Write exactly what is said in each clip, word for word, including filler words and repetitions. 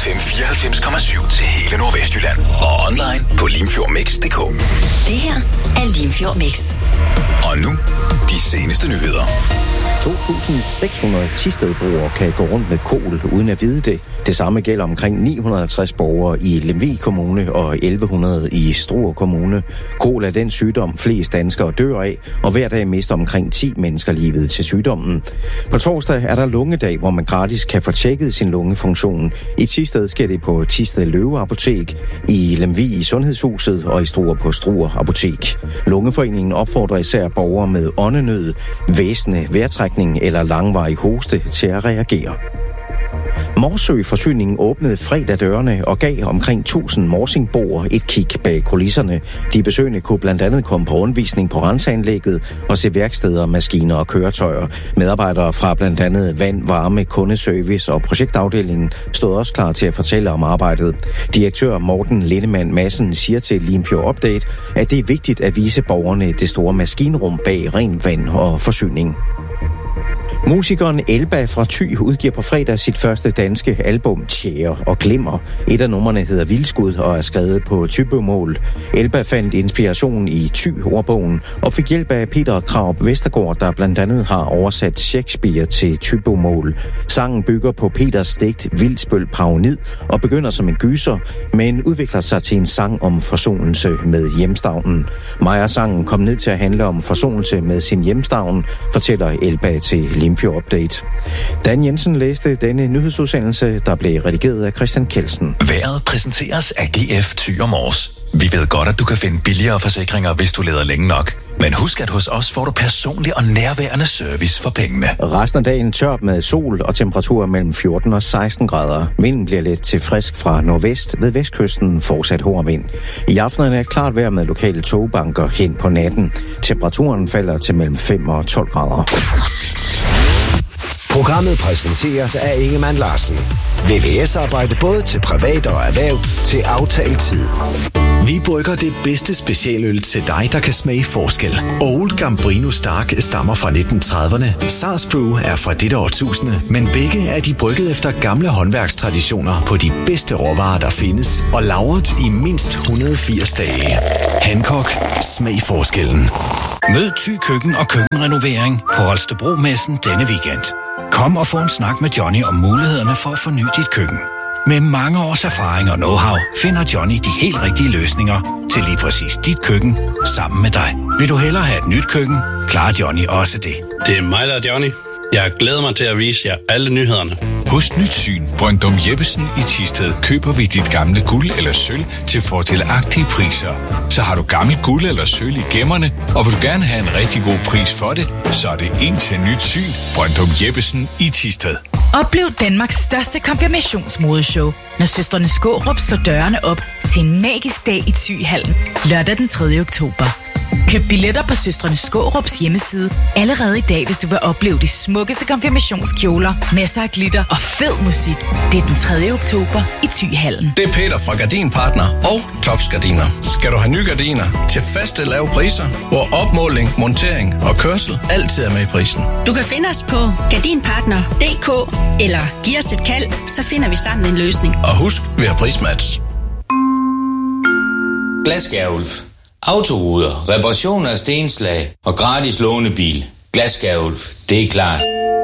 F M fireoghalvfems komma syv til hele Nordvestjylland. Og online på limfjordmix punktum d k. Det her er Limfjord Mix. Og nu, de seneste nyheder. to tusind seks hundrede Thisted-brugere kan gå rundt med kol uden at vide det. Det samme gælder omkring ni hundrede og halvtreds borgere i Lemvig Kommune og elleve hundrede i Struer Kommune. Kol er den sygdom, flest danskere dør af, og hver dag mister omkring ti mennesker livet til sygdommen. På torsdag er der lungedag, hvor man gratis kan få tjekket sin lungefunktion. I Thisted sker det på Thisted Løve Apotek, i Lemvig i Sundhedshuset og i Struer på Struer Apotek. Lungeforeningen opfordrer især borgere med åndenød, væsende vejrtrækning eller langvarig hoste til at reagere. Morsø Forsyning åbnede fredag dørene og gav omkring tusind morsingboer et kig bag kulisserne. De besøgende kunne blandt andet komme på rundvisning på renseanlægget og se værksteder, maskiner og køretøjer. Medarbejdere fra blandt andet vand, varme, kundeservice og projektafdelingen stod også klar til at fortælle om arbejdet. Direktør Morten Lindemann Madsen siger til Limfjord Update, at det er vigtigt at vise borgerne det store maskinrum bag rent vand og forsyning. Musikeren Elba fra Thy udgiver på fredag sit første danske album Tjære og Glimmer. Et af numrene hedder Vildskud og er skrevet på Thy-mål. Elba fandt inspiration i Thy-ordbogen og fik hjælp af Peter Krarup Vestergaard, der blandt andet har oversat Shakespeare til Thy-mål. Sangen bygger på Peters digt Vildsbøl Paronid og begynder som en gyser, men udvikler sig til en sang om forsonelse med hjemstavnen. Maja-sangen kom ned til at handle om forsonelse med sin hjemstavn, fortæller Elba til Limfjord Update. Dan Jensen læste denne nyhedsudsendelse, der blev redigeret af Christian Kelsen. Været præsenteres af G F Thy og Mors. Vi ved godt, at du kan finde billigere forsikringer, hvis du leder længe nok. Men husk, at hos os får du personlig og nærværende service for pengene. Resten af dagen tørt med sol og temperaturer mellem fjorten og seksten grader. Vinden bliver lidt til frisk fra nordvest, ved vestkysten fortsat hård vind. I aftenerne er klart vejr med lokale togbanker hen på natten. Temperaturen falder til mellem fem og tolv grader. Programmet præsenteres af Ingemann Larsen. V V S-arbejde både til privat og erhverv til aftalt tid. Vi brygger det bedste specialøl til dig, der kan smage forskel. Old Gambrino Stark stammer fra nitten trediverne. Sars Brew er fra dette årtusinde, men begge er de brygget efter gamle håndværkstraditioner på de bedste råvarer, der findes, og lagret i mindst et hundrede og firs dage. Hancock. Smag forskellen. Mød Thy Køkken og køkkenrenovering på Holstebro-messen denne weekend. Kom og få en snak med Johnny om mulighederne for at forny dit køkken. Med mange års erfaring og know-how finder Johnny de helt rigtige løsninger til lige præcis dit køkken sammen med dig. Vil du hellere have et nyt køkken, klarer Johnny også det. Det er mig, der er Johnny. Jeg glæder mig til at vise jer alle nyhederne. Hos Nyt Syn, Brøndum Jeppesen i Thisted, køber vi dit gamle guld eller sølv til fordelagtige priser. Så har du gammel guld eller sølv i gemmerne, og vil du gerne have en rigtig god pris for det, så er det en til Nyt Syn, Brøndum Jeppesen i Thisted. Oplev Danmarks største konfirmationsmodeshow, når søstrene Skårup slår dørene op til en magisk dag i Thy-hallen lørdag den tredje oktober. Køb billetter på søstrene Skårups hjemmeside allerede i dag, hvis du vil opleve de smukkeste konfirmationskjoler, masser af glitter og fed musik. Det er den tredje oktober i Thy-hallen. Det er Peter fra Gardinpartner og Tofts Gardiner. Skal du have nye gardiner til faste lave priser, hvor opmåling, montering og kørsel altid er med i prisen. Du kan finde os på gardinpartner punktum d k eller giv os et kald, så finder vi sammen en løsning. Og husk, vi har prismatch. Glasskærulf. Autoruder, reparation af stenslag og gratis lånebil. Glasskærulf, det er klart.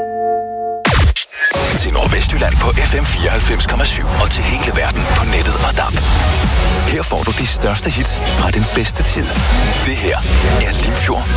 Til Nordvestjylland på F M fireoghalvfems komma syv og til hele verden på nettet og D A B. Her får du de største hits fra den bedste tid. Det her er Limfjord